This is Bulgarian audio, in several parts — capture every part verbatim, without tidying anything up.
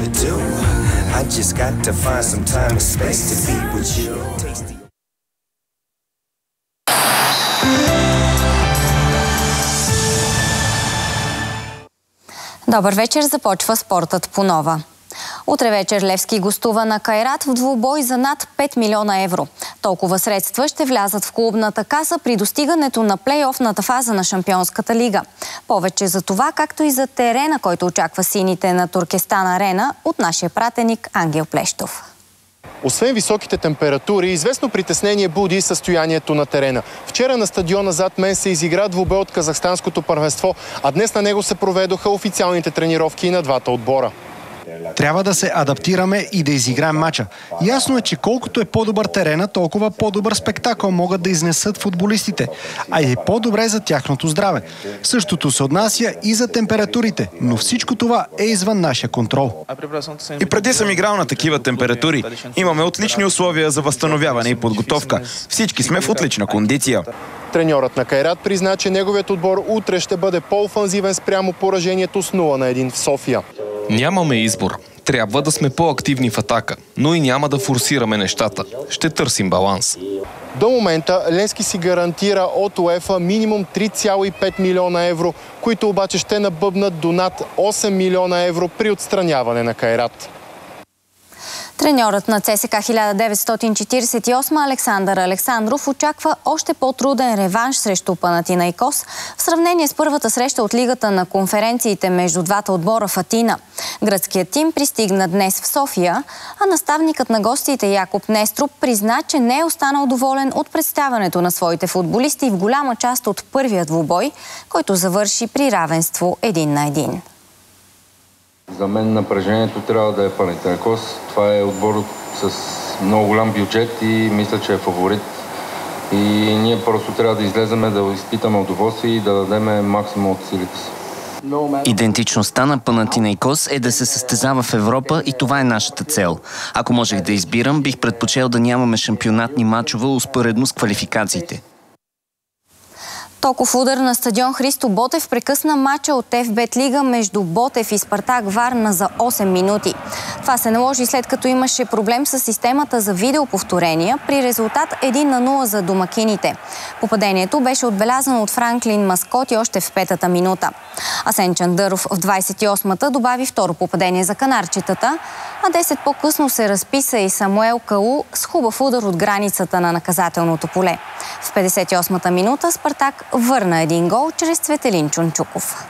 to do. I just got to find some time and space to be with you. Добър вечер, започва спортът по нова. Утре вечер Левски гостува на Кайрат в двубой за над пет милиона евро. Толкова средства ще влязат в клубната каса при достигането на плейофната фаза на Шампионската лига. Повече за това, както и за терена, който очаква сините на Туркестан Арена, от нашия пратеник Ангел Плещов. Освен високите температури, известно притеснение буди състоянието на терена. Вчера на стадиона зад мен се изигра двубой от казахстанското първенство, а днес на него се проведоха официалните тренировки на двата отбора. Трябва да се адаптираме и да изиграем мача. Ясно е, че колкото е по-добър терена, толкова по-добър спектакъл могат да изнесат футболистите, а и по-добре за тяхното здраве. Същото се отнася и за температурите, но всичко това е извън нашия контрол. И преди съм играл на такива температури. Имаме отлични условия за възстановяване и подготовка. Всички сме в отлична кондиция. Треньорът на Кайрат призна, че неговият отбор утре ще бъде по-офанзивен спрямо поражението с нула на един в София. Нямаме избор. Трябва да сме по-активни в атака, но и няма да форсираме нещата. Ще търсим баланс. До момента Ленски си гарантира от УЕФА минимум три цяло и пет милиона евро, които обаче ще набъбнат до над осем милиона евро при отстраняване на Кайрат. Треньорът на ЦСКА хиляда деветстотин четиридесет и осма Александър Александров очаква още по-труден реванш срещу Панатинайкос в сравнение с първата среща от Лигата на конференциите между двата отбора в Атина. Гръцкият тим пристигна днес в София, а наставникът на гостите Якоб Неструб призна, че не е останал доволен от представянето на своите футболисти в голяма част от първия двубой, който завърши при равенство един на един. За мен напрежението трябва да е Панатинайкос. Това е отбор с много голям бюджет и мисля, че е фаворит. И ние просто трябва да излеземе, да изпитаме удоволствие и да дадем максимум от силите си. Идентичността на Панатинайкос е да се състезава в Европа и това е нашата цел. Ако можех да избирам, бих предпочел да нямаме шампионатни мачове успоредно с квалификациите. Токов удар на стадион Христо Ботев прекъсна мача от Еф Бет Лига между Ботев и Спартак Варна за осем минути. Това се наложи след като имаше проблем с системата за видеоповторения при резултат един на нула за домакините. Попадението беше отбелязано от Франклин Маскоти още в петата минута. Асен Чандъров в двадесет и осмата добави второ попадение за канарчетата, а десет по-късно се разписа и Самуел Калу с хубав удар от границата на наказателното поле. В петдесет и осмата минута Спартак върна един гол чрез Цветелин Чунчуков.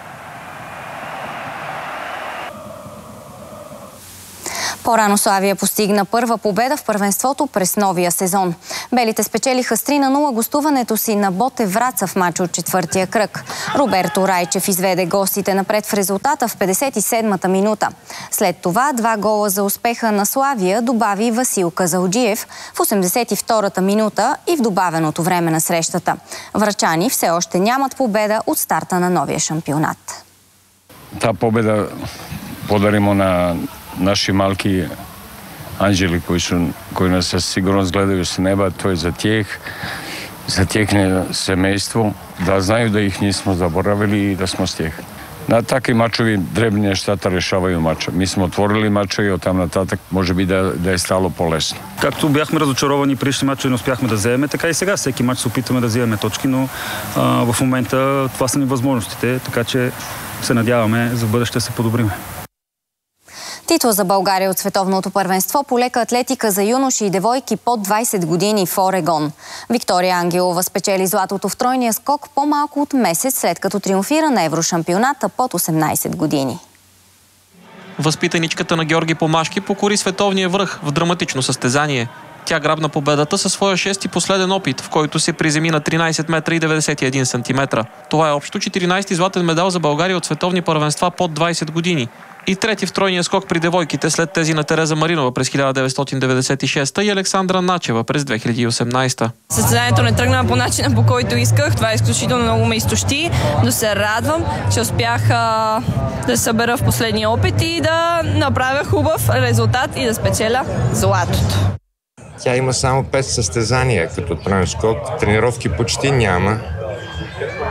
По-рано Славия постигна първа победа в първенството през новия сезон. Белите спечелиха с три на нула гостуването си на Ботев Враца в матч от четвъртия кръг. Роберто Райчев изведе гостите напред в резултата в петдесет и седмата минута. След това два гола за успеха на Славия добави Васил Казалджиев в осемдесет и втората минута и в добавеното време на срещата. Врачани все още нямат победа от старта на новия шампионат. Та победа подаримо на наши малки анđeli koji su, koji nas sa sigurnost gledaju s neba, to je za tijeh, za tijehne semejstvo, da znaju da ih nismo zaboravili i da smo s tijeh. Na takvi mačovi drебни нещата решавaju мача. Mi smo otvorili мача и оттам нататък може би да, да е стало по-лесно. Както бяхме разочаровани предишни мачове, не успяхме да вземем, така и сега. Всеки мач се опитваме да вземем точки, но а, в момента това са ни възможностите, така че се надяваме за бъдеще да се подобриме. Титла за България от световното първенство по лека атлетика за юноши и девойки под двадесет години в Орегон. Виктория Ангелова спечели златото в тройния скок по-малко от месец след като триумфира на еврошампионата под осемнадесет години. Възпитаничката на Георги Помашки покори световния връх в драматично състезание. Тя грабна победата със своя шести последен опит, в който се приземи на тринадесет метра и деветдесет и един сантиметра. Това е общо четиринадесети златен медал за България от световни първенства под двадесет години. И трети в тройния скок при девойките след тези на Тереза Маринова през хиляда деветстотин деветдесет и шеста и Александра Начева през две хиляди и осемнадесета. Състезанието не тръгна по начина, по който исках. Това изключително много ме изтощи, но се радвам, че успях а, да се събера в последния опит и да направя хубав резултат и да спечеля златото. Тя има само пет състезания като троен скок, тренировки почти няма.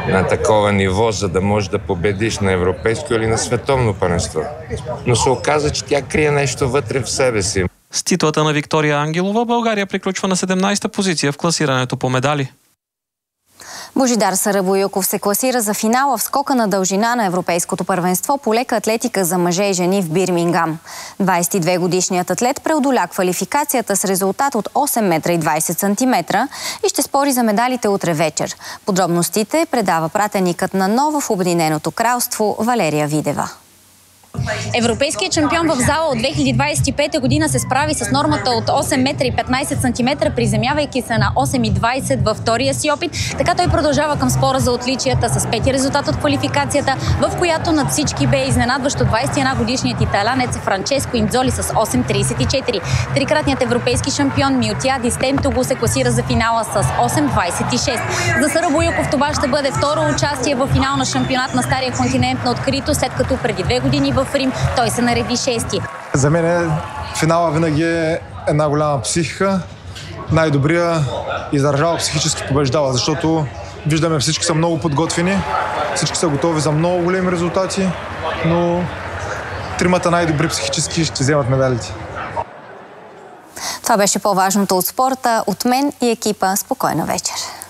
на такова ниво, за да можеш да победиш на европейско или на световно първенство. Но се оказа, че тя крие нещо вътре в себе си. С титлата на Виктория Ангелова България приключва на седемнадесета позиция в класирането по медали. Божидар Сарабоюков се класира за финала в скока на дължина на Европейското първенство по лека атлетика за мъже и жени в Бирмингам. двадесет и две годишният атлет преодоля квалификацията с резултат от осем метра и двадесет сантиметра и ще спори за медалите утре вечер. Подробностите предава пратеникът на Нова в Обединеното кралство Валерия Видева. Европейският чемпион в зала от две хиляди двадесет и пета година се справи с нормата от осем метра и петнадесет сантиметра, приземявайки се на осем и двадесет във втория си опит. Така той продължава към спора за отличията с пети резултат от квалификацията, в която над всички бе изненадващо двадесет и една годишният италянец Франческо Индзоли с осем тридесет и четири. Трикратният европейски шампион Миотиади Стемтогу се класира за финала с осем двадесет и шест. За Сарабоюков това ще бъде второ участие в финал на шампионат на Стария континент на открито, след като преди две години в Рим той се нареди шести. За мен финала винаги е една голяма психика. Най-добрия издържава психически побеждава, защото виждаме всички са много подготвени, всички са готови за много големи резултати, но тримата най-добри психически ще вземат медалите. Това беше по-важното от спорта. От мен и екипа. Спокойна вечер.